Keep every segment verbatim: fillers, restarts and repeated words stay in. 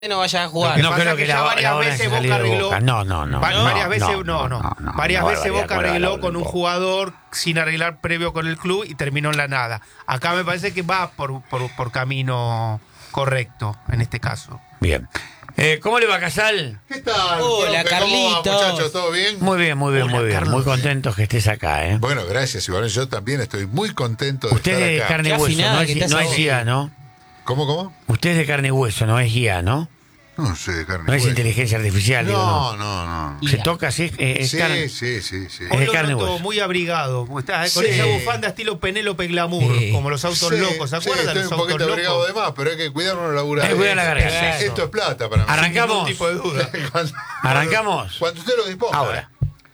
no vayas a jugar. No creo que, que ya la, varias la veces Boca Boca arregló. Boca. No, no, no. Va, no varias veces, no, no, no. no, no, varias no, veces Boca arregló con un Boca. jugador sin arreglar previo con el club y terminó en la nada. Acá me parece que va por, por, por camino correcto en este caso. Bien. Eh, ¿Cómo le va, Casal? ¿Qué tal? Hola, ¿Cómo va, Carlitos. muchachos? ¿Todo bien? Muy bien, muy bien, Hola, muy bien. Carlos. Muy contentos que estés acá, ¿eh? Bueno, gracias, Iván. Yo también estoy muy contento de Usted es de estar acá. carne y Qué hueso, afinada no que es, estás no es ahora. I A, ¿no? ¿Cómo, cómo? Usted es de carne y hueso, no es I A, ¿no? No sé, de carne No y es hueso. inteligencia artificial, digo, No, no. no, no. Se I A. toca así, eh, es Sí, carne. sí, sí, sí. Es Hoy de lo carne y noto hueso. muy abrigado. Está con Sí. esa bufanda estilo Penélope Glamour, Sí. como los autos Sí, locos. ¿Se sí, acuerdan de estoy los un autos poquito abrigado de locos? más, pero hay que cuidar una labura. Hay que cuidar la garganta. Esto es plata para mí. Arrancamos. Ningún tipo de duda. Cuando- Arrancamos. Cuando usted lo disponga. Ahora.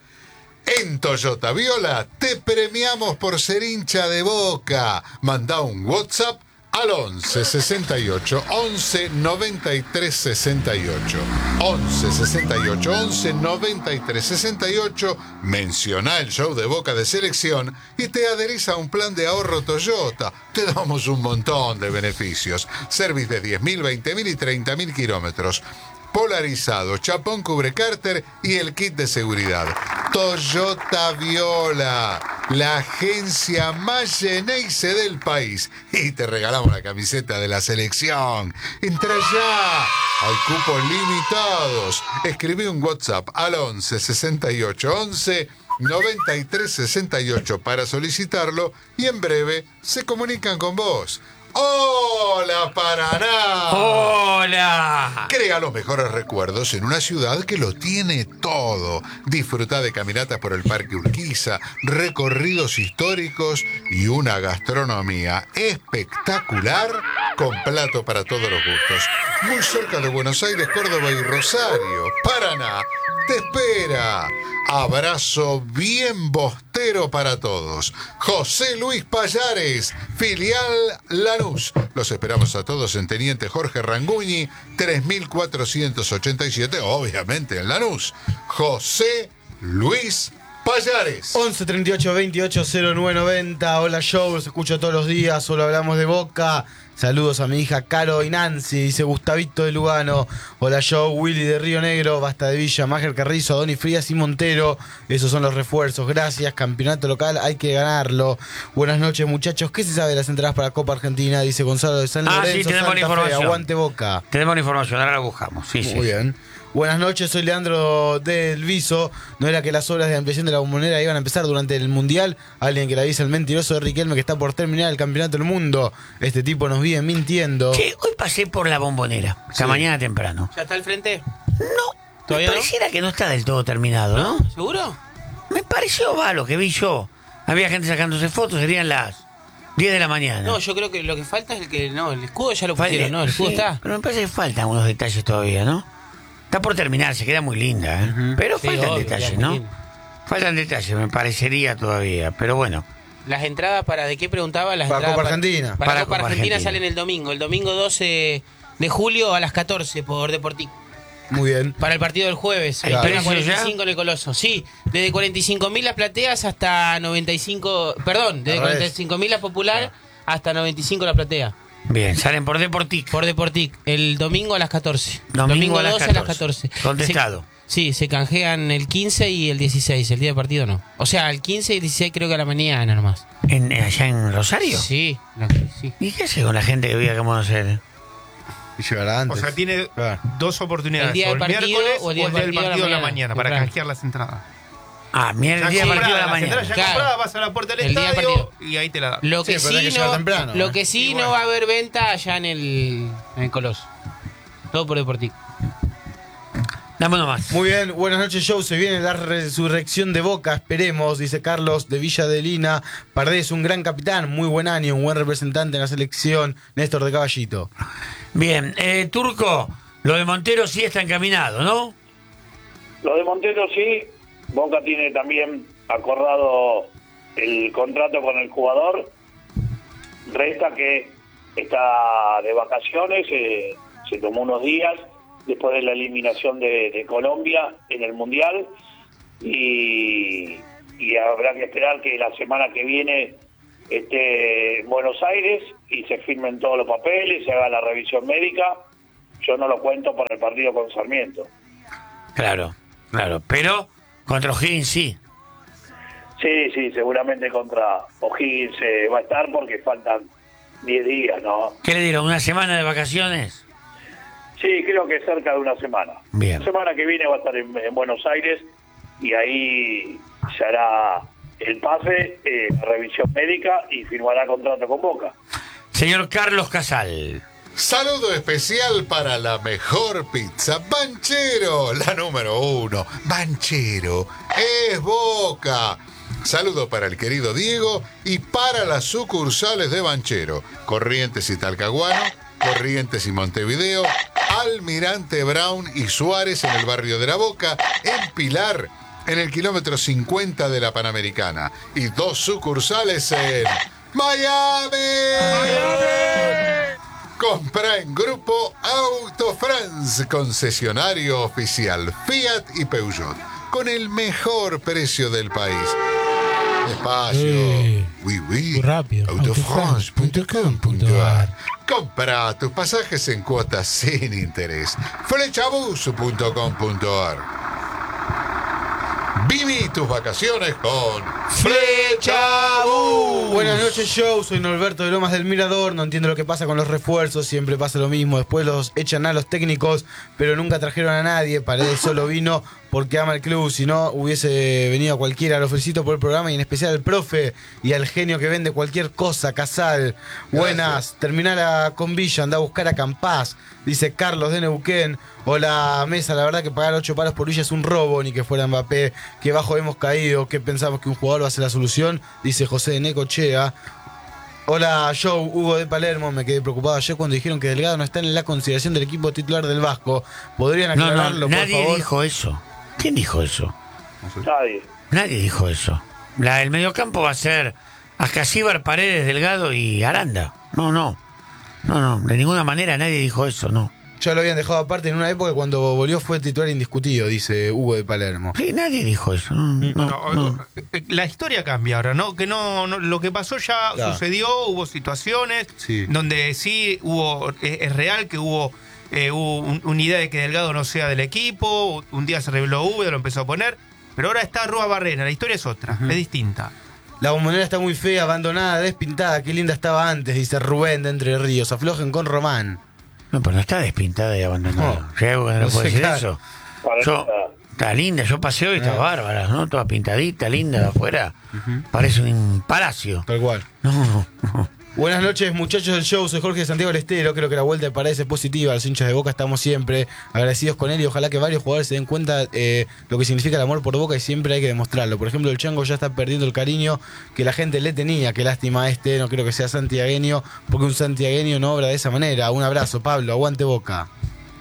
En Toyota Viola te premiamos por ser hincha de Boca. Manda un WhatsApp al once sesenta y ocho once noventa y tres sesenta y ocho. once sesenta y ocho once noventa y tres sesenta y ocho. Menciona el show de Boca de selección y te adherís a un plan de ahorro Toyota. Te damos un montón de beneficios. Service de diez mil, veinte mil y treinta mil kilómetros. Polarizado, chapón cubre cárter y el kit de seguridad. Toyota Viola, la agencia más Geneise del país. Y te regalamos la camiseta de la selección. Entra ya. Hay cupos limitados. Escribí un WhatsApp al once sesenta y ocho once noventa y tres sesenta y ocho para solicitarlo y en breve se comunican con vos. ¡Hola, Paraná! ¡Hola! Crea los mejores recuerdos en una ciudad que lo tiene todo. Disfruta de caminatas por el Parque Urquiza, recorridos históricos y una gastronomía espectacular con plato para todos los gustos. Muy cerca de Buenos Aires, Córdoba y Rosario. Paraná te espera. Abrazo bien bostero para todos. José Luis Payares, filial Lanús. Los esperamos a todos en Teniente Jorge Ranguñi, tres mil cuatrocientos ochenta y siete, obviamente en Lanús. José Luis Payares. once treinta y ocho veintiocho cero nueve noventa. Hola, show, los escucho todos los días. Solo hablamos de Boca. Saludos a mi hija Caro y Nancy, dice Gustavito de Lugano. Hola, show, Willy de Río Negro, Basta de Villa, Máger Carrizo, Doni Frías y Montero. Esos son los refuerzos. Gracias, campeonato local, hay que ganarlo. Buenas noches, muchachos. ¿Qué se sabe de las entradas para Copa Argentina? Dice Gonzalo de San Ah, Lorenzo. sí, tenemos la Santa Fe. información. Aguante Boca. Tenemos la información, ahora la buscamos. Sí, sí. Muy bien. Buenas noches, soy Leandro del Viso. ¿No era que las obras de ampliación de la bombonera iban a empezar durante el Mundial? Alguien que la avisa el mentiroso de Riquelme que está por terminar el campeonato del mundo. Este tipo nos vive mintiendo. Che, hoy pasé por la bombonera, esta Sí. mañana temprano. ¿Ya está al frente? No, ¿Todavía me no? pareciera que no está del todo terminado, ¿no? ¿Seguro? Me pareció, va, lo que vi yo. Había gente sacándose fotos, serían las diez de la mañana. No, yo creo que lo que falta es el que... No, el escudo ya lo Falta- pusieron, ¿no? El escudo sí, está. Pero me parece que faltan unos detalles todavía, ¿no? Está por terminar, se queda muy linda, ¿eh? Ujú. Pero Sí, faltan obvio, detalles, ya, ¿no? muy lindo. Faltan detalles, me parecería todavía, pero bueno. Las entradas para... ¿De qué preguntaba? Las Para entradas Copa Argentina. Para, Para Copa Copa Argentina, Argentina. salen el domingo. El domingo doce de julio a las catorce por Deportivo. Muy bien. Para el partido del jueves. ¿Hay Ahí precio está, cuarenta y cinco ya? en el Coloso. Sí, desde cuarenta y cinco mil las plateas hasta noventa y cinco... Perdón, desde Al revés. cuarenta y cinco mil la popular hasta noventa y cinco la platea. Bien, salen por Deportic. Por Deportic, el domingo a las catorce. Domingo a las doce catorce. a las catorce. Contestado. Se- sí, se canjean el quince y el dieciséis, el día de partido no. O sea, el quince y el dieciséis creo que a la mañana nomás. ¿En, ¿Allá en Rosario? Sí, la- sí. ¿Y qué hace con la gente que vive acá en Buenos Aires? Y llegará O antes. sea, tiene Claro. dos oportunidades. El día o del partido miércoles o el día del del partido a la de la mañana. mañana para Claro. canjear las entradas. Ah, mierda, el Ya día de partido de la compradas, las mañana. entradas ya Claro. compradas, vas a la puerta del El día del estadio partido. y ahí te la dan. Lo que Sí, pero sí, hay que llegar no, temprano, lo ¿eh? que sí Y no bueno. va a haber venta allá en el, en el Coloso. Todo por Deportivo. Dame uno más. Muy bien, buenas noches, show. Se viene la resurrección de Boca, esperemos, dice Carlos de Villa de Lina. Pardés, un gran capitán, muy buen año, un buen representante en la selección. Néstor de Caballito. Bien, eh, Turco, lo de Montero sí está encaminado, ¿no? Lo de Montero sí, Boca tiene también acordado el contrato con el jugador. Resta que está de vacaciones, eh, se tomó unos días después de la eliminación de, de Colombia en el Mundial y, y habrá que esperar que la semana que viene esté en Buenos Aires y se firmen todos los papeles, se haga la revisión médica yo no lo cuento para el partido con Sarmiento. Claro, claro. Pero contra O'Higgins sí. Sí, sí, seguramente contra O'Higgins eh, va a estar porque faltan diez días, ¿no? ¿Qué le dieron? ¿Una semana de vacaciones? Sí, creo que cerca de una semana. Bien. La semana que viene va a estar en, en Buenos Aires y ahí se hará el pase, eh, la revisión médica y firmará contrato con Boca. Señor Carlos Casal. Saludo especial para la mejor pizza, Banchero, la número uno. Banchero es Boca. Saludo para el querido Diego y para las sucursales de Banchero, Corrientes y Talcahuano, Corrientes y Montevideo, Almirante Brown y Suárez en el barrio de La Boca, en Pilar, en el kilómetro cincuenta de la Panamericana, y dos sucursales en Miami. ¡Miami! Compra en Grupo Auto France, concesionario oficial Fiat y Peugeot, con el mejor precio del país. Despacio. Eh, Oui, oui. muy rápido. autofrance punto com punto ar. Compra tus pasajes en cuotas sin interés. flechabus punto com punto ar. Viví tus vacaciones con Flechabus. Buenas noches, show. Soy Norberto de Lomas del Mirador. No entiendo lo que pasa con los refuerzos. Siempre pasa lo mismo. Después los echan a los técnicos, pero nunca trajeron a nadie. Paredes solo vino porque ama el club. Si no, hubiese venido a cualquiera. Lo felicito por el programa y en especial al profe y al genio que vende cualquier cosa. Casal. Buenas. Terminala con Villa. Anda a buscar a Campás. Dice Carlos de Neuquén. Hola, Mesa. La verdad que pagar ocho palos por Villa es un robo. Ni que fuera Mbappé. Que bajo hemos caído. Que pensamos que un jugador va a ser la solución. Dice José de Necochea. Hola, Joe, Hugo de Palermo. Me quedé preocupado ayer cuando dijeron que Delgado no está en la consideración del equipo titular del Vasco. ¿Podrían No, aclararlo, no, por nadie favor? dijo eso. ¿Quién dijo eso? Nadie. Nadie dijo eso. La, el mediocampo va a ser Ascasíbar, Paredes, Delgado y Aranda. No, no. No, no. De ninguna manera nadie dijo eso, no. Ya lo habían dejado aparte en una época cuando volvió fue titular indiscutido, dice Hugo de Palermo. Sí, nadie dijo eso. No, no, No, no. La historia cambia ahora, ¿no? Que no, no lo que pasó ya Claro. sucedió, hubo situaciones Sí. donde sí hubo, es, es real que hubo, eh, hubo un- una idea de que Delgado no sea del equipo, un día se reveló Úbeda, lo empezó a poner, pero ahora está Rúa Barrena, la historia es otra, es distinta. La bombonera está muy fea, abandonada, despintada. Qué linda estaba antes, dice Rubén de Entre Ríos. Aflojen con Román. No, pero no está despintada y abandonada. No. ¿Sí hay algo que no, No puede sé, decir claro. eso? Para Yo, nada. está linda, yo paseo y está Ah. bárbara, ¿no? Toda pintadita, linda de afuera. Parece un palacio. Tal cual. No, no, no. Buenas noches, muchachos del show. Soy Jorge de Santiago del Estero. Creo que la vuelta de Paredes es positiva. Los hinchas de Boca estamos siempre agradecidos con él y ojalá que varios jugadores se den cuenta eh, lo que significa el amor por Boca y siempre hay que demostrarlo. Por ejemplo, el Chango ya está perdiendo el cariño que la gente le tenía. Qué lástima este. No creo que sea santiagueño porque un santiagueño no obra de esa manera. Un abrazo, Pablo. Aguante Boca.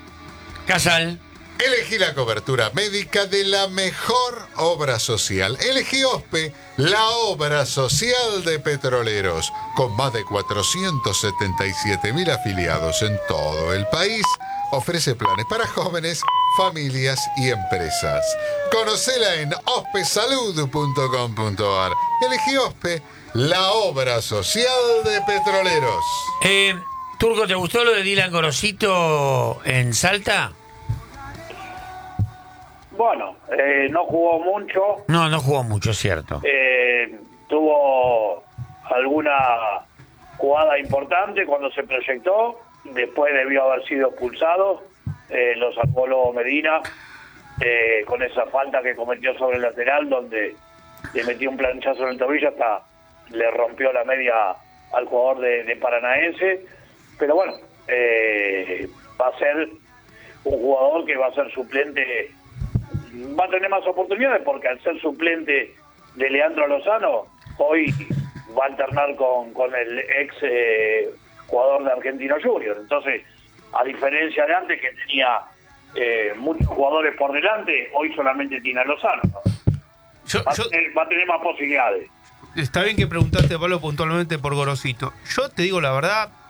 Casal. Elegí la cobertura médica de la mejor obra social. Elegí OSPE, la obra social de Petroleros, con más de cuatrocientos setenta y siete mil afiliados en todo el país. Ofrece planes para jóvenes, familias y empresas. Conocela en ospesalud punto com punto ar. Elegí OSPE, la obra social de Petroleros. Eh, Turco, ¿te gustó lo de Dylan Gorosito en Salta? Bueno, eh, no jugó mucho. No, no jugó mucho, es cierto. Eh, tuvo alguna jugada importante cuando se proyectó. Después debió haber sido expulsado. Eh, lo salvó Lobo Medina eh, con esa falta que cometió sobre el lateral, donde le metió un planchazo en el tobillo hasta le rompió la media al jugador de, de Paranaense. Pero bueno, eh, va a ser un jugador que va a ser suplente. Va a tener más oportunidades porque al ser suplente de Leandro Lozano, hoy va a alternar con, con el ex eh, jugador de Argentino Junior. Entonces, a diferencia de antes que tenía eh, muchos jugadores por delante, hoy solamente tiene a Lozano, ¿no? Yo, Va, yo- a tener, va a tener más posibilidades. está bien que preguntaste, Pablo, puntualmente por Gorosito. Yo te digo la verdad,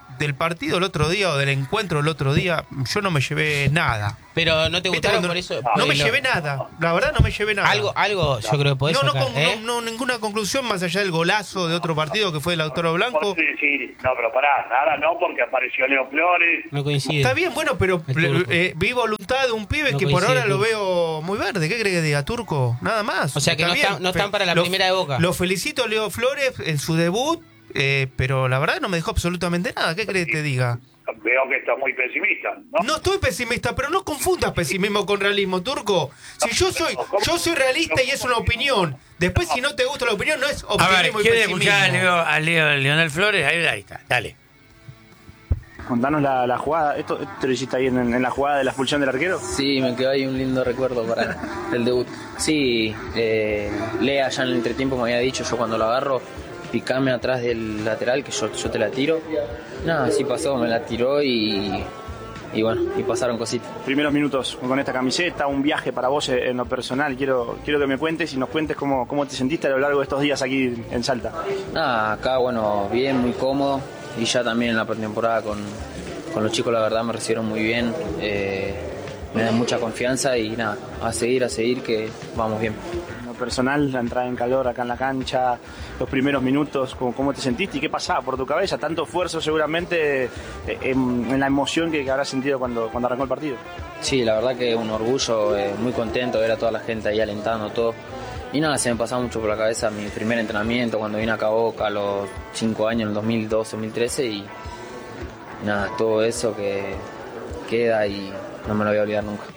del partido el otro día o del encuentro el otro día, yo no me llevé nada. Pero no te ¿Viste gustaron cuando- por eso. No me eh, lo- llevé nada. La verdad no me llevé nada. Algo, algo yo creo que podés no, no, sacar, con- ¿eh? no, no, ninguna conclusión más allá del golazo de otro partido que fue el Lautaro Blanco. Por decir, no, pero pará, nada no, porque apareció Leo Flores. No coincide. Está bien, bueno, pero El Turco. eh, vi voluntad de un pibe No que por coincide, ahora lo Turco. veo muy verde. ¿Qué cree que diga, Turco? Nada más. O sea que no bien, están- no están pero para la lo- primera de Boca. Lo felicito a Leo Flores en su debut, eh, pero la verdad no me dejó absolutamente nada. ¿Qué cree que te diga? Veo que está muy pesimista, ¿no? No estoy pesimista, pero no confundas pesimismo con realismo, Turco. Si yo soy, yo soy realista y es una opinión. Después, si no te gusta la opinión, no es A ver, optimismo y ¿quiere pesimismo. escuchar a Leo, a Leo- Leonel Flores? Ahí, ahí está, dale. Contanos la, la jugada. ¿Esto, esto lo hiciste ahí en, en la jugada de la expulsión del arquero? Sí, me quedó ahí un lindo recuerdo para el debut. Sí, eh, Lea ya en el entretiempo me había dicho, yo cuando lo agarro, picame atrás del lateral, que yo, yo te la tiro. Nada, así pasó, me la tiró y, y bueno, y pasaron cositas. Primeros minutos con esta camiseta, un viaje para vos en lo personal. Quiero, quiero que me cuentes y nos cuentes cómo, cómo te sentiste a lo largo de estos días aquí en Salta. Nada, acá bueno, bien, muy cómodo. Y ya también en la pretemporada con, con los chicos, la verdad me recibieron muy bien. Eh, me dan mucha confianza y nada, a seguir, a seguir, que vamos bien. En lo personal, la entrada en calor acá en la cancha, los primeros minutos, ¿cómo, cómo te sentiste y qué pasaba por tu cabeza? Tanto esfuerzo seguramente eh, en, en la emoción que, que habrás sentido cuando, cuando arrancó el partido. Sí, la verdad que un orgullo, eh, muy contento de ver a toda la gente ahí alentando todo. Y nada, se me pasaba mucho por la cabeza mi primer entrenamiento cuando vine acá a Boca a los cinco años, en el dos mil doce, dos mil trece y nada, todo eso que queda y no me lo voy a olvidar nunca.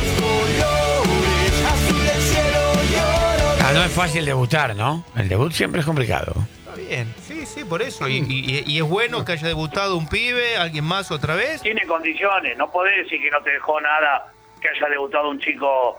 Ah, no es fácil debutar, ¿no? El debut siempre es complicado. Está bien, sí, sí, por eso. Y, y- y es bueno que haya debutado un pibe, alguien más otra vez. Tiene condiciones, no podés decir que no te dejó nada que haya debutado un chico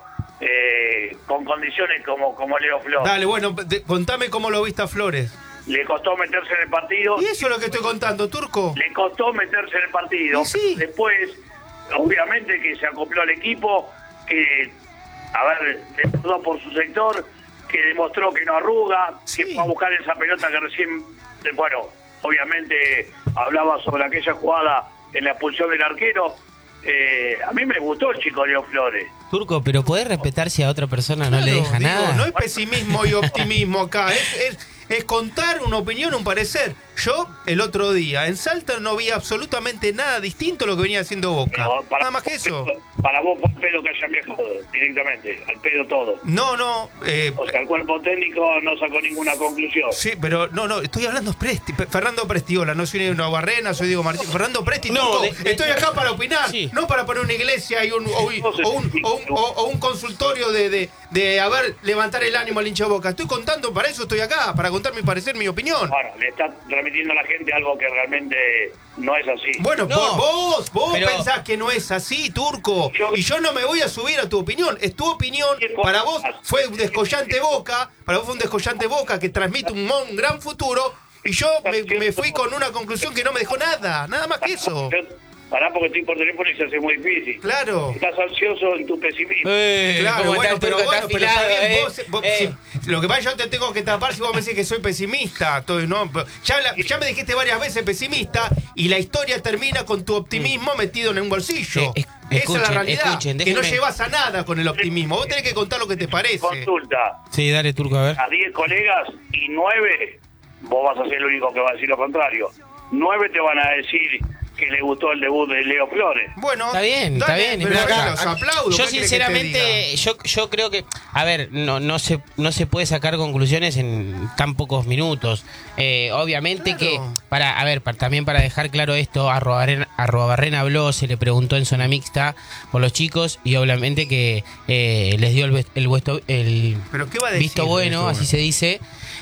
eh, con condiciones como, como Leo Flores. Dale, bueno, de- contame cómo lo viste a Flores. Le costó meterse en el partido. Y eso es lo que estoy contando, Turco. Le costó meterse en el partido. Y sí. Después, obviamente que se acopló al equipo, que, a ver, demostró por su sector, que demostró que no arruga, Sí. que fue a buscar esa pelota que recién, eh, bueno, obviamente hablaba sobre aquella jugada en la expulsión del arquero. Eh, a mí me gustó el chico Leo Flores. Turco, pero podés respetar si a otra persona no le Claro, deja digo, nada. No es pesimismo y optimismo acá, es, es, es contar una opinión, un parecer. Yo, el otro día, en Salta no vi absolutamente nada distinto a lo que venía haciendo Boca. Pero para- Nada más que eso. Para vos fue el pedo que hayan viajado directamente, al pedo todo. No, no, eh, O sea, el cuerpo técnico no sacó ninguna conclusión. sí, pero no, no, estoy hablando Presti, Pe- Fernando Prestiola, no soy una Barrena, soy Diego Martín. Fernando Presti, No, Turco, de- de- estoy acá para opinar, Sí. no para poner una iglesia y un, o, un- o un, o un- o- o un consultorio de, de, de, a ver, levantar el ánimo al hincha de Boca. Estoy contando, para eso estoy acá, para contar mi parecer, mi opinión. Bueno, le está transmitiendo a la gente algo que realmente no es así. Bueno, No, por vos, vos pero- pensás que no es así, Turco. Yo- Y yo no me voy a subir a tu opinión. Es tu opinión. Para vos fue un descollante Boca. Para vos fue un descollante Boca que transmite un, mon- un gran futuro. Y yo me, me fui con una conclusión que no me dejó nada. Nada más que eso. Yo- Pará porque estoy por teléfono y se hace muy difícil. Claro. Estás ansioso en tu pesimismo. Eh, Claro, cómo bueno, está el pero Turco, bueno, está pero está afilado, bien, eh. vos, vos- Eh. si- lo que pasa yo te tengo que tapar si vos me decís que soy pesimista. Estoy- no, pero ya, la- ya me dijiste varias veces pesimista y la historia termina con tu optimismo metido en un bolsillo. Eh, es- Esa es escuchen, la realidad, escuchen, que no déjenme- llevas a nada con el optimismo. Vos tenés que contar lo que te parece. Consulta Sí, dale, Turco, a ver. a diez colegas y nueve, vos vas a ser el único que va a decir lo contrario. Nueve te van a decir que le gustó el debut de Leo Flores. Bueno, Está bien, está dale, bien. pero pero acá acá- los aplaudo. Yo ¿qué querés que te sinceramente, yo, yo creo que, a ver, no, no se, no se puede sacar conclusiones en tan pocos minutos. Eh, obviamente Claro. que, para, a ver, para- también para dejar claro esto, Arrobarrena, Arrobarrena habló, se le preguntó en zona mixta por los chicos y obviamente que eh, les dio el, ves- el, vuesto- el ¿Pero qué va a decir? visto bueno, así se dice,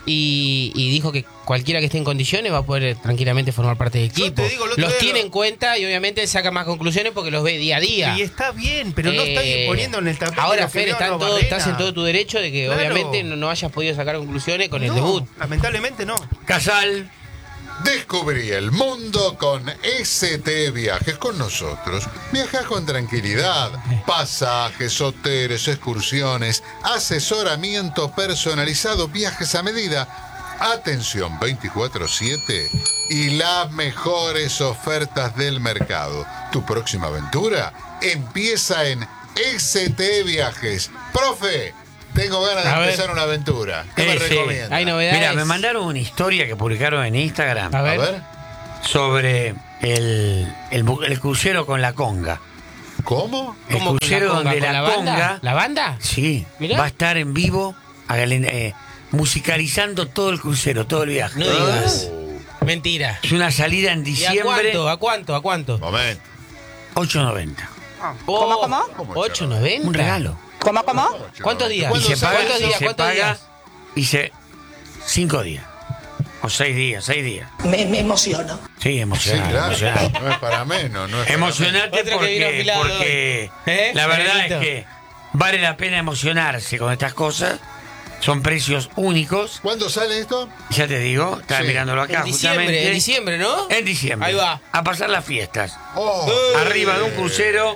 y, y dijo que cualquiera que esté en condiciones va a poder tranquilamente formar parte del Yo equipo. te digo, el otro Los día tiene lo- en cuenta y obviamente saca más conclusiones porque los ve día a día. Y está bien, pero no Eh, estoy poniendo en el tapete. Ahora, lo que Fer, veo está en a todo- Barrena. estás en todo tu derecho de que Claro. obviamente no, no hayas podido sacar conclusiones con el No, debut. lamentablemente no. Casal. Descubrí el mundo con S T Viajes con nosotros. Viaja con tranquilidad. Pasajes, hoteles, excursiones, asesoramiento personalizado, viajes a medida. atención veinticuatro siete y las mejores ofertas del mercado. Tu próxima aventura empieza en S T Viajes. Profe, tengo ganas de A ver. empezar una aventura. ¿Qué me Eh, sí. recomienda? Hay novedades. Mira, me mandaron una historia que publicaron en Instagram A A ver. ver, sobre el, el, bu- el crucero con la conga. ¿cómo? El ¿Cómo con crucero la conga? donde ¿Con la, la conga, banda? ¿La banda? sí, Mirá. va a estar en vivo, eh, musicalizando todo el crucero, todo el viaje. No digas. Mentira. Es una salida en ¿Y a diciembre, cuánto? ¿A cuánto? ¿A cuánto? Momento. ocho noventa. ¿Cómo, cómo? ¿Cómo, ocho chaval? noventa. Un regalo. ¿Cómo, cómo? ¿Cuántos días? Y ¿Cuándo se sale? paga, ¿Cuántos y días? se ¿Cuántos paga, días? y se cinco días. O seis días, seis días. Me, me emociono. Sí, Sí, emocionante. claro. emocionante. No es para menos. No es para Emocionante Otro que vino porque, afilado porque hoy. ¿Eh? la verdad Danielito. es que vale la pena emocionarse con estas cosas. Son precios únicos. menos. ¿Cuándo sale esto? Ya te digo, estaba Sí. mirándolo acá En diciembre, justamente. en diciembre, ¿no? En diciembre. Ahí va. A pasar las fiestas. Oh, Arriba de un crucero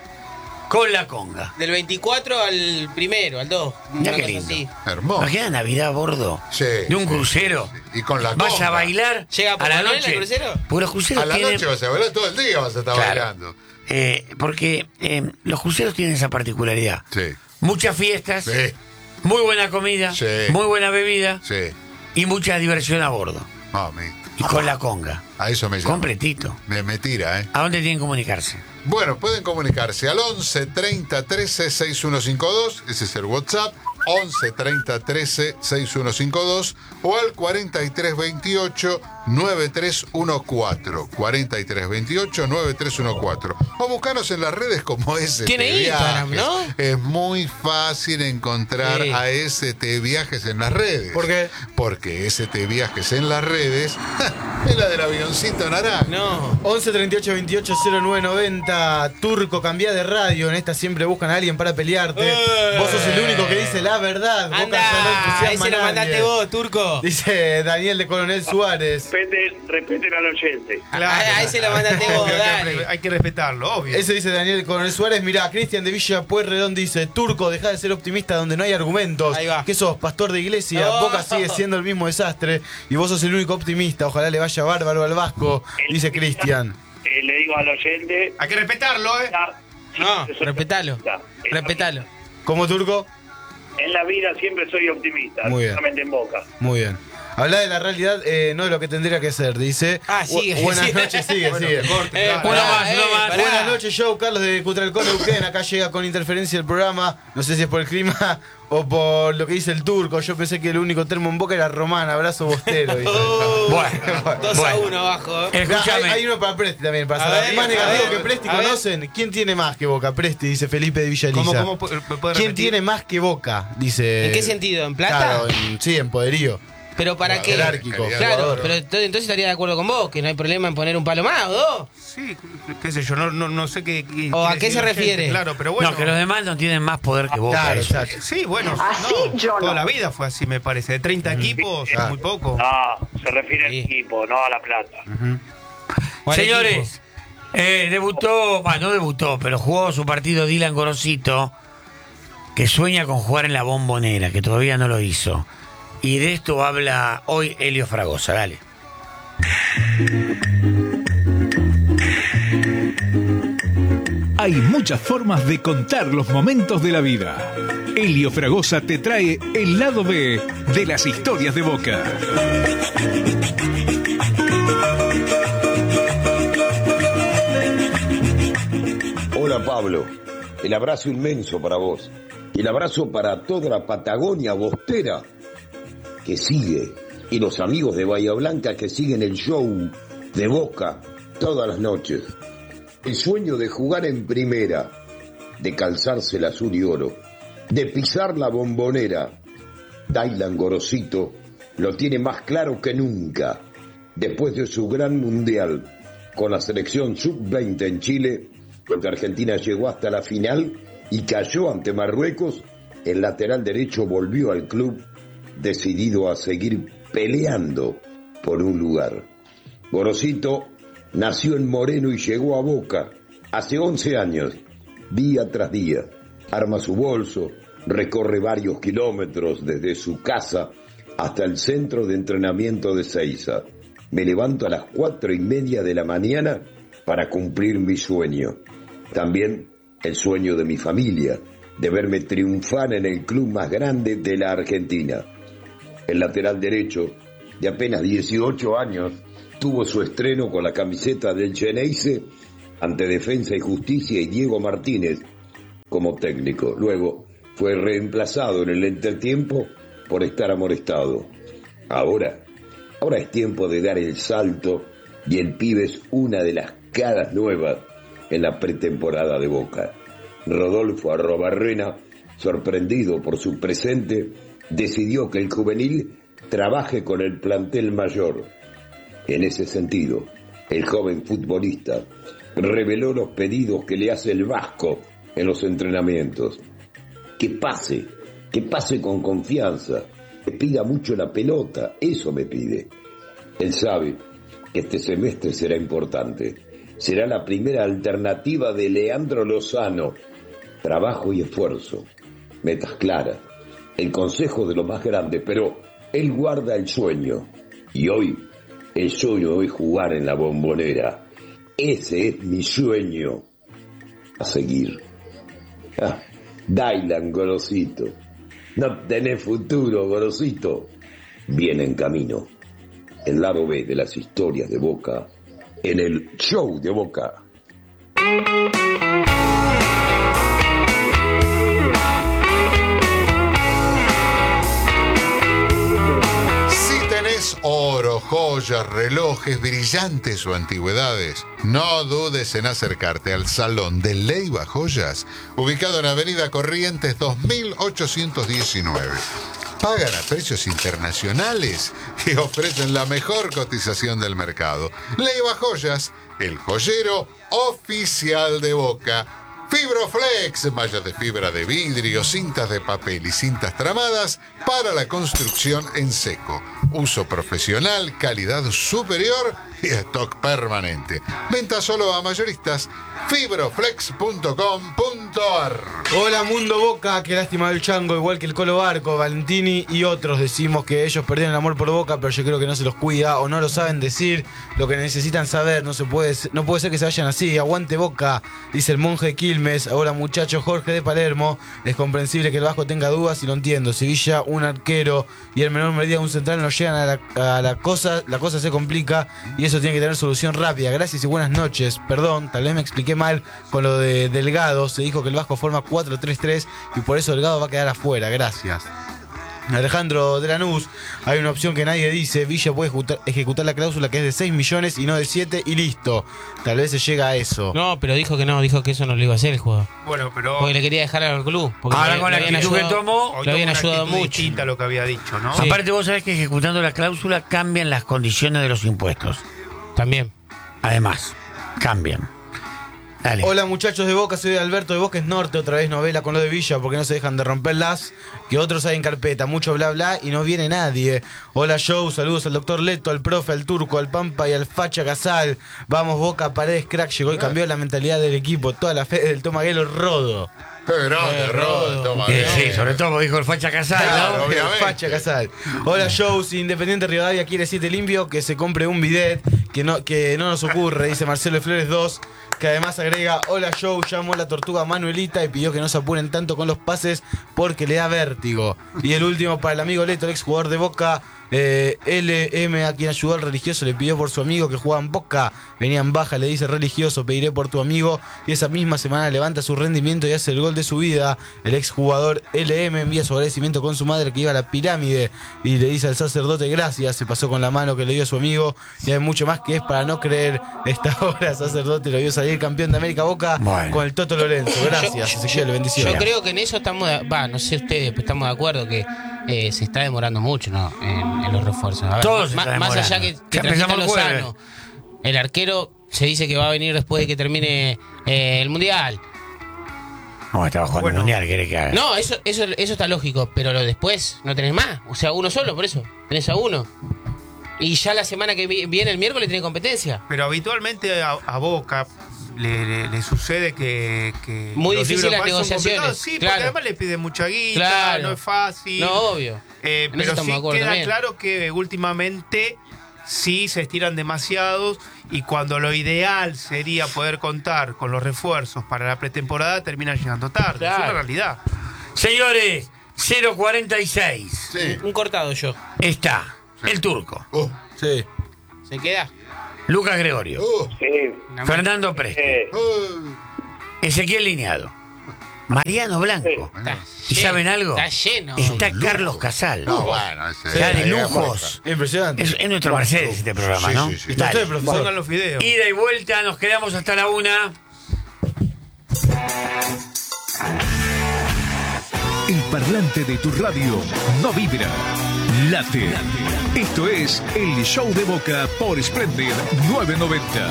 con la conga. Del veinticuatro al primero, al dos. Mirá Una qué cosa lindo. así. hermoso. Imagina Navidad a bordo Sí, de un sí, crucero. sí, sí. Y con la Vas conga. a bailar ¿Llega a por la Manuel noche. el crucero? Porque los cruceros A la tienen... noche vas a bailar, todo el día vas a estar Claro. bailando. Eh, porque eh, los cruceros tienen esa particularidad. Sí, Muchas fiestas, sí, muy buena comida, Sí. muy buena bebida sí. y mucha diversión a bordo. Mami, Y con la conga. a eso me llama. Completito. Me, me tira, ¿eh? ¿A dónde tienen que comunicarse? Bueno, pueden comunicarse al once treinta trece sesenta y uno cincuenta y dos, ese es el WhatsApp, once treinta trece sesenta y uno cincuenta y dos, o al cuarenta y tres veintiocho noventa y tres catorce, cuarenta y tres veintiocho noventa y tres catorce, o buscanos en las redes como S T Tiene Instagram, Viajes. ¿no? Es muy fácil encontrar Sí. a S T Viajes en las redes. ¿Por qué? Porque S T Viajes en las redes es la del avioncito naranja. No. once treinta y ocho veintiocho cero nueve noventa. Turco, cambia de radio. En esta siempre buscan a alguien para pelearte. Eh. Vos sos el único que dice la verdad. Boca ya no Anda, entusiasma ahí se a lo nadie. mandaste vos, Turco. Dice Daniel de Coronel Suárez. Respeten, respeten al oyente. Ah, ahí se lo mandaste vos, Obvio, hay, dale. que, hay que respetarlo, obvio. Ese dice Daniel de Coronel Suárez. Mirá, Cristian de Villa Pueyrredón dice: Turco, deja de ser optimista donde no hay argumentos. Ahí va. ¿Qué sos, pastor de iglesia? Oh. Boca sigue siendo el mismo desastre. Y vos sos el único optimista. Ojalá le vaya bárbaro al Vasco. Dice Cristian. Eh, le digo al oyente. Hay que respetarlo, ¿eh? ya, No, siempre soy respetalo. optimista. En la Respetalo. vida- ¿Cómo, Turco? En la vida siempre soy optimista, Muy bien. solamente en Boca. Muy bien. Habla de la realidad, eh, no de lo que tendría que ser, dice. Ah, sigue, Bu- Buenas sigue. noches, sigue, Bueno, sigue. que corte, Eh, claro. Uno pará, más, uno eh, más. pará. Buenas noches, Joe, Carlos de Cutralcón, Neuquén. Acá llega con interferencia el programa. No sé si es por el clima o por lo que dice el Turco. Yo pensé que el único termo en Boca era Román. Abrazo bostero. Dice. Oh, Bueno, dos a bueno. uno abajo. Eh, Mirá, hay, Escúchame. hay uno para Presti también. Para A cerrar. ver, Más a negativo ver, que Presti, a ver. ¿conocen? ¿Quién tiene más que Boca? Presti, dice Felipe de Villa ¿Cómo, Elisa. cómo pu- me puede ¿Quién repetir? tiene más que Boca? Dice. ¿En qué sentido? ¿En plata? Claro, en- sí, en poderío. ¿Pero para qué? Jerárquico. Claro, Jugador. pero ent- entonces estaría de acuerdo con vos, que no hay problema en poner un palo más o dos. Sí, qué sé yo, no, no, no sé qué. qué ¿O a quiere qué decir se la gente, refiere? Claro, pero bueno. No, que los demás no tienen más poder que vos. Claro, eso. exacto. Sí, bueno, Así no, yo no. toda la vida fue así, me parece. De treinta equipos, es Claro. muy poco. No, se refiere Sí. al equipo, no a la plata. ¿Cuál Señores, eh, debutó, bueno, no debutó, pero jugó su partido Dylan Gorosito, que sueña con jugar en la Bombonera, que todavía no lo hizo. Y de esto habla hoy Elio Fragosa, dale. Hay muchas formas de contar los momentos de la vida. Elio Fragosa te trae el lado B de las historias de Boca. Hola Pablo, el abrazo inmenso para vos y el abrazo para toda la Patagonia bostera que sigue y los amigos de Bahía Blanca que siguen el show de Boca todas las noches. El sueño de jugar en primera, de calzarse el azul y oro, de pisar la Bombonera. Dylan Gorosito lo tiene más claro que nunca. Después de su gran mundial con la selección sub veinte en Chile, donde Argentina llegó hasta la final y cayó ante Marruecos, el lateral derecho volvió al club decidido a seguir peleando por un lugar. Gorosito nació en Moreno y llegó a Boca hace once años, día tras día. Arma su bolso, recorre varios kilómetros desde su casa hasta el centro de entrenamiento de Seiza. Me levanto a las cuatro y media de la mañana para cumplir mi sueño. También el sueño de mi familia, de verme triunfar en el club más grande de la Argentina. El lateral derecho, de apenas dieciocho años, tuvo su estreno con la camiseta del Xeneize ante Defensa y Justicia y Diego Martínez como técnico. Luego fue reemplazado en el entretiempo por estar amonestado. Ahora, ahora es tiempo de dar el salto y el pibe es una de las caras nuevas en la pretemporada de Boca. Rodolfo Arrobarrena, sorprendido por su presente, decidió que el juvenil trabaje con el plantel mayor. En ese sentido, el joven futbolista reveló los pedidos que le hace el Vasco en los entrenamientos. Que pase, que pase con confianza, que pida mucho la pelota, eso me pide. Él sabe que este semestre será importante. Será la primera alternativa de Leandro Lozano. Trabajo y esfuerzo, metas claras, el consejo de lo más grande, pero él guarda el sueño. Y hoy, el sueño es jugar en la Bombonera. Ese es mi sueño a seguir. Ah, Dylan, Gorosito. No tenés futuro, Gorosito. Viene en camino. El lado B de las historias de Boca en el show de Boca. Oro, joyas, relojes, brillantes o antigüedades, no dudes en acercarte al Salón de Leiva Joyas, ubicado en Avenida Corrientes dos mil ochocientos diecinueve. Pagan a precios internacionales y ofrecen la mejor cotización del mercado. Leiva Joyas, el joyero oficial de Boca. Fibroflex, mallas de fibra de vidrio, cintas de papel y cintas tramadas para la construcción en seco. Uso profesional, calidad superior y stock permanente. Venta solo a mayoristas. Fibroflex punto com punto ar. Hola Mundo Boca, qué lástima del Chango, igual que el Colo Barco, Valentini y otros decimos que ellos perdieron el amor por Boca, pero yo creo que no se los cuida o no lo saben decir lo que necesitan saber. No se puede, no puede ser que se vayan así. Aguante Boca, dice el monje de Quilmes. Ahora muchacho Jorge de Palermo, es comprensible que el Vasco tenga dudas y lo entiendo. Sevilla, un arquero y el menor medida un central no llegan a la, a la cosa, la cosa se complica y eso tiene que tener solución rápida. Gracias y buenas noches. Perdón, tal vez me expliqué mal con lo de Delgado. Se dijo que el Vasco forma cuatro tres tres y por eso Delgado va a quedar afuera. Gracias. Alejandro de Lanús, hay una opción que nadie dice. Villa puede ejecutar, ejecutar la cláusula que es de seis millones y no de siete y listo. Tal vez se llega a eso. No, pero dijo que no, dijo que eso no lo iba a hacer el jugador. Bueno, pero porque le quería dejar al club. Ahora con la actitud que tomó, lo habían ayudado mucho. Distinta a lo que había dicho, ¿no? Sí. Aparte vos sabés que ejecutando la cláusula cambian las condiciones de los impuestos. También. Además, cambian. Dale. Hola muchachos de Boca, soy Alberto de Bosques Norte, otra vez novela con lo de Villa, porque no se dejan de romperlas, que otros hay en carpeta, mucho bla bla y no viene nadie. Hola Joe, saludos al doctor Leto, al profe, al Turco, al Pampa y al Facha Casal. Vamos Boca, Paredes, crack, llegó y cambió la mentalidad del equipo, toda la fe del Tomaguelo Rodo. ¡Qué grande, Rodo! Toma, eh, sí, sobre todo dijo el Facha Casal, claro, ¿no? Obviamente. Facha Casal. Hola Joe, si Independiente Rivadavia quiere siete limpio, que se compre un bidet, que no, que no nos ocurre, dice Marcelo de Flores dos. Que además agrega, hola Joe, llamó a la tortuga Manuelita y pidió que no se apuren tanto con los pases porque le da vértigo. Y el último para el amigo Leto, el exjugador de Boca, eh, L M, a quien ayudó al religioso, le pidió por su amigo que jugaba en Boca. Venía en baja, le dice religioso, pediré por tu amigo. Y esa misma semana levanta su rendimiento y hace el gol de su vida. El exjugador L M envía su agradecimiento con su madre que iba a la pirámide y le dice al sacerdote gracias, se pasó con la mano que le dio a su amigo. Y hay mucho más que es para no creer. Esta hora sacerdote lo vio salir campeón de América Boca bueno. con el Toto Lorenzo. Gracias, Ezequiel, bendiciones. Yo creo que en eso estamos, va, no sé ustedes, pero estamos de acuerdo que eh, se está demorando mucho, ¿no? En, en los refuerzos. A ver, Todos más, más allá que, que trajiste Lozano, el arquero se dice que va a venir después de que termine eh, el Mundial. No, estaba jugando bueno. el Mundial, ¿querés que haga? No, eso, eso, eso está lógico, pero lo después no tenés más. O sea, uno solo, por eso. Tenés a uno. Y ya la semana que viene, el miércoles, tiene competencia. Pero habitualmente a, a Boca, le, le- le sucede que, que Muy los difícil libros las pasos son negociaciones, complicados. Sí, claro. porque además le piden mucha guita, Claro. no es fácil. No, obvio. Eh, En eso pero estamos sí de acuerdo queda también. claro que últimamente sí se estiran demasiados y cuando lo ideal sería poder contar con los refuerzos para la pretemporada terminan llegando tarde. Claro. Es una realidad. Señores, cero cuarenta y seis. Sí. Un cortado yo. Está el Turco, Uh, Sí. ¿Se queda? Lucas Gregorio, uh, Sí. Fernando Presti, Eh, uh. Ezequiel Lineado, Mariano Blanco. Está ¿Y lleno, saben algo? Está lleno. Está Carlos Casal. No, bueno, ese- Está de ahí lujos. Impresionante. Es, es nuestro Mercedes este programa, Sí, ¿no? sí, sí. Dale. Usted, profesor. Pongan los videos. Ida y vuelta, nos quedamos hasta la una. El parlante de tu radio no vibra, late. Esto es el Show de Boca por Splendid novecientos noventa.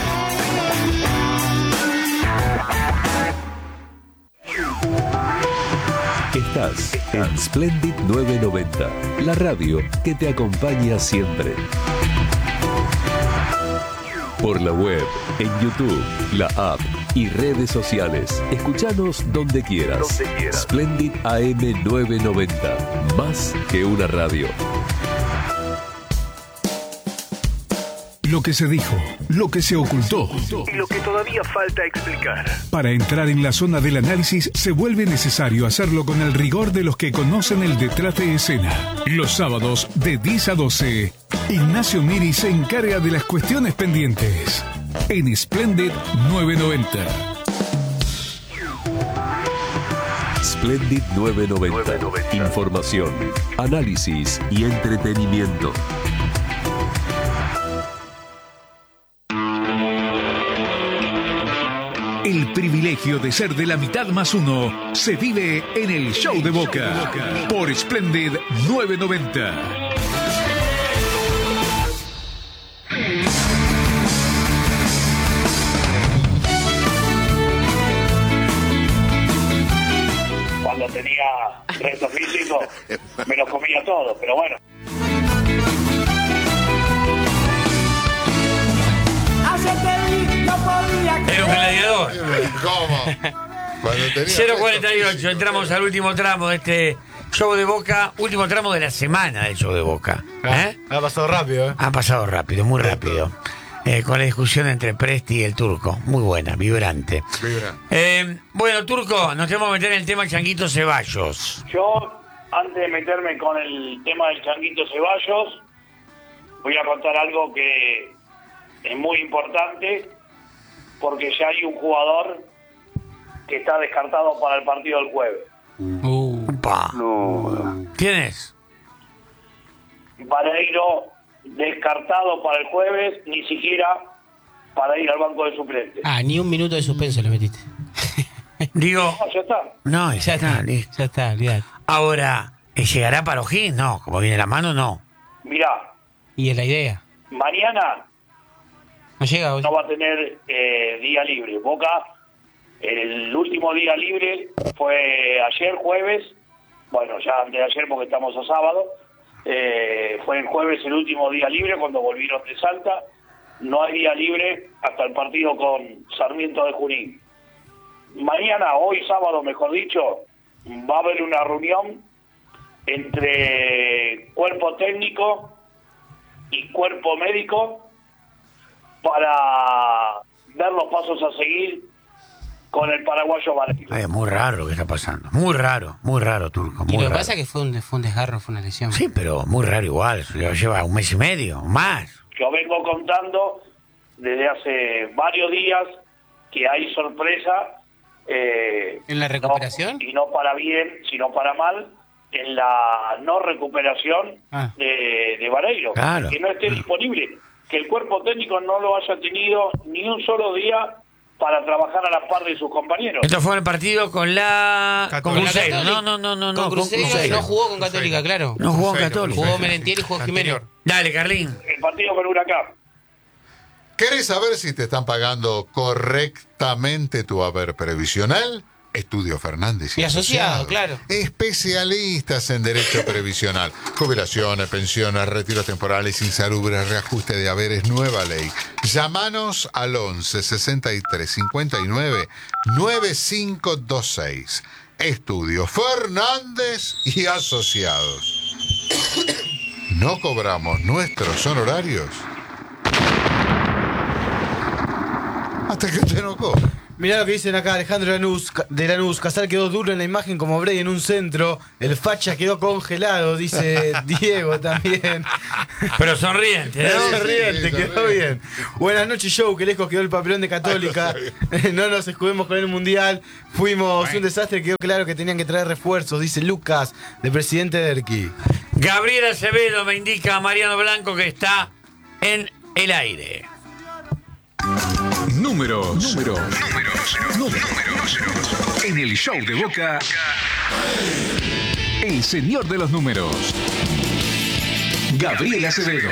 Estás en Splendid novecientos noventa, la radio que te acompaña siempre. Por la web, en YouTube, la app y redes sociales. Escuchanos donde quieras. Donde quieras. Splendid A M novecientos noventa, más que una radio. Lo que se dijo, lo que se ocultó. Y lo que todavía falta explicar. Para entrar en la zona del análisis se vuelve necesario hacerlo con el rigor de los que conocen el detrás de escena. Los sábados de diez a doce, Ignacio Miri se encarga de las cuestiones pendientes en Splendid novecientos noventa. Splendid novecientos noventa. Información, análisis y entretenimiento. El privilegio de ser de la mitad más uno se vive en el Show de Boca por Splendid novecientos noventa. cuando tenía resto físico, me los comía todos, pero bueno. Era un gladiador. ¿Cómo? Cuando tenía cero cuarenta y ocho, entramos al último tramo de este Show de Boca, último tramo de la semana del Show de Boca. ¿Eh? Ha pasado rápido, ¿eh? Ha pasado rápido, muy rápido. Eh, con la discusión entre Presti y el Turco. Muy buena, vibrante. Vibra. Eh, bueno, Turco, nos tenemos que meter en el tema Changuito Ceballos. Yo, antes de meterme con el tema del Changuito Ceballos, voy a contar algo que es muy importante, porque ya hay un jugador que está descartado para el partido del jueves. Upa. ¿Quién es? Vareiro descartado para el jueves, ni siquiera para ir al banco de suplentes. Ah, ni un minuto de suspenso le metiste. Digo, No, ya está. no, Ya ya está, está, listo. ya está, olvidate. Ahora, ¿llegará para O'Higgins? No, como viene la mano, no. Mirá, Y es la idea. mañana No llega hoy. no va a tener eh, día libre. Boca, el último día libre fue ayer jueves, bueno, ya antes de ayer porque estamos a sábado, eh, fue el jueves el último día libre cuando volvieron de Salta. No hay día libre hasta el partido con Sarmiento de Junín. Mañana, hoy sábado mejor dicho, va a haber una reunión entre cuerpo técnico y cuerpo médico para ver los pasos a seguir con el paraguayo Vareiro. Ay, es muy raro lo que está pasando. Muy raro, muy raro, Turco. Y Muy lo que raro. pasa es que fue un, fue un desgarro, fue una lesión. Sí, pero muy raro igual. Lo lleva un mes y medio, más. Yo vengo contando desde hace varios días que hay sorpresa. eh, ¿En la recuperación? no- y no para bien, sino para mal, en la no recuperación Ah. de, de Vareiro. Claro. Que no esté disponible. Que el cuerpo técnico no lo haya tenido ni un solo día para trabajar a la par de sus compañeros. Esto fue en el partido con la... Con Católica. Cruzeiro. Católica. No, no, no, no. Con no, Cruzeiro Cruzeiro. no jugó con Católica, claro. No jugó en Cruzeiro, Católica. Jugó Merentiel y jugó Jiménez. Anterior. Dale, Carlín. El partido con Huracán. ¿Querés saber si te están pagando correctamente tu haber previsional? Estudio Fernández y, Y asociado, asociados. claro. Especialistas en derecho previsional, jubilaciones, pensiones, retiros temporales, insalubres, reajuste de haberes, nueva ley. Llámanos al once sesenta y tres cincuenta y nueve noventa y cinco veintiséis. Estudio Fernández y asociados. No cobramos nuestros honorarios hasta que te no cobres. Mirá lo que dicen acá, Alejandro Lanús, de Lanús. Casal quedó duro en la imagen como Bray en un centro. El facha quedó congelado, dice Diego también. Pero sonriente, ¿no? Sonriente, sí, quedó sonriente. bien. Buenas noches, show, que lejos quedó el papelón de Católica. No nos escudemos con el Mundial. Fuimos un desastre, quedó claro que tenían que traer refuerzos, dice Lucas, de presidente de Erqui. Gabriel Acevedo me indica a Mariano Blanco que está en el aire. Números. Números. Números. Números. En el show de Boca, el señor de los números, Gabriel Acevedo.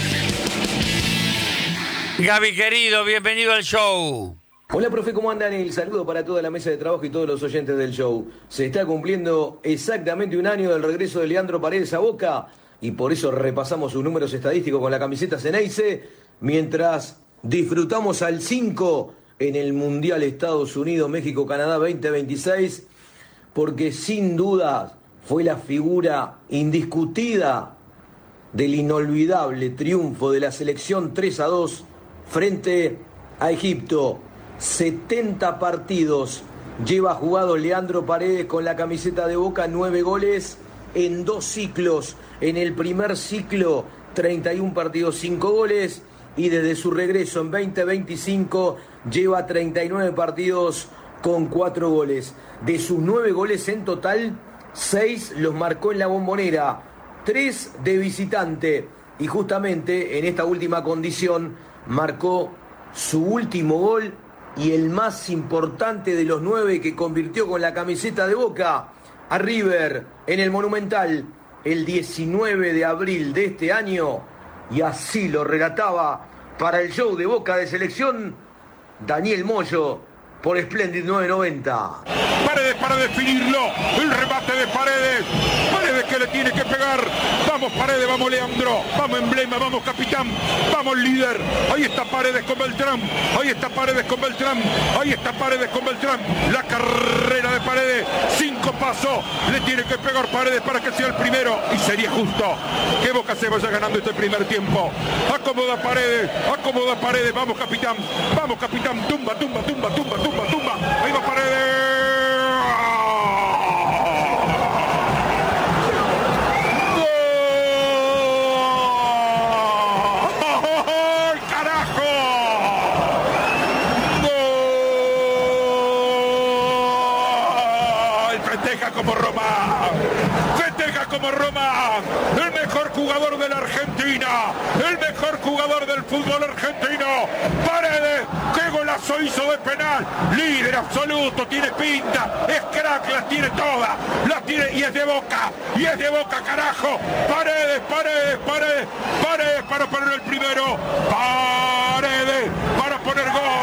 Gaby querido, bienvenido al show. Hola, profe, ¿cómo andan? El saludo para toda la mesa de trabajo y todos los oyentes del show. Se está cumpliendo exactamente un año del regreso de Leandro Paredes a Boca y por eso repasamos sus números estadísticos con la camiseta Ceneice mientras disfrutamos al cinco en el Mundial Estados Unidos, México, Canadá veinte veintiséis, porque sin duda fue la figura indiscutida del inolvidable triunfo de la selección tres a dos frente a Egipto. setenta partidos lleva jugado Leandro Paredes con la camiseta de Boca, nueve goles en dos ciclos. En el primer ciclo, treinta y un partidos, cinco goles. Y desde su regreso en veinte veinticinco lleva treinta y nueve partidos con cuatro goles. De sus nueve goles en total, seis los marcó en la Bombonera, tres de visitante. Y justamente en esta última condición marcó su último gol y el más importante de los nueve que convirtió con la camiseta de Boca a River en el Monumental el diecinueve de abril de este año. Y así lo relataba para el show de Boca de Selección Daniel Moyo por Splendid nueve noventa. Paredes para definirlo, el remate de Paredes, Paredes que le tiene que pegar, vamos Paredes, vamos Leandro, vamos Emblema, vamos capitán, vamos líder, ahí está Paredes con Beltrán, ahí está Paredes con Beltrán, ahí está Paredes con Beltrán, la carrera de Paredes, cinco pasos, le tiene que pegar Paredes para que sea el primero y sería justo que Boca se vaya ganando este primer tiempo. Acomoda Paredes, acomoda Paredes, vamos capitán, vamos capitán, tumba, tumba, tumba, tumba, tumba, tumba, ahí va Paredes. Como Roma, festeja como Roma, el mejor jugador de la Argentina, el mejor jugador del fútbol argentino, Paredes, qué golazo hizo de penal, líder absoluto, tiene pinta, es crack, las tiene todas, las tiene y es de Boca, y es de Boca, carajo, Paredes, Paredes, Paredes, Paredes para poner el primero, Paredes para poner gol.